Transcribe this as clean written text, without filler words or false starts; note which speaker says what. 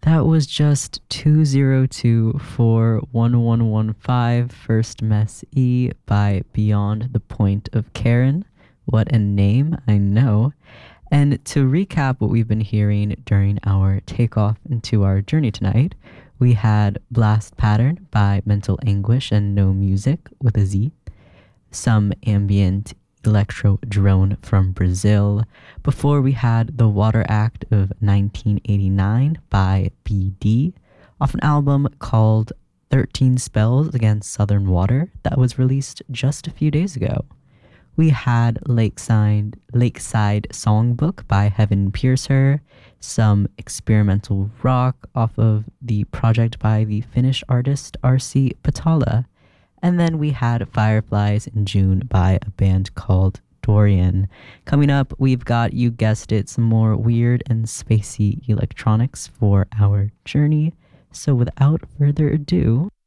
Speaker 1: That was just 202 for 1115 First Mess E by Beyond the Point of Karen. What a name, I know. And to recap what we've been hearing during our takeoff into our journey tonight, we had Blast Pattern by Mental Anguish and No Music with a Z, some ambient electro drone from Brazil. Before we had The Water Act of 1989 by BD off an album called 13 Spells Against Southern Water that was released just a few days ago. We had Lakeside Songbook by Heaven Piercer, some experimental rock off of the project by the Finnish artist RC Patala, and then we had Fireflies in June by a band called Dorian. Coming up, we've got, you guessed it, some more weird and spacey electronics for our journey. So without further ado,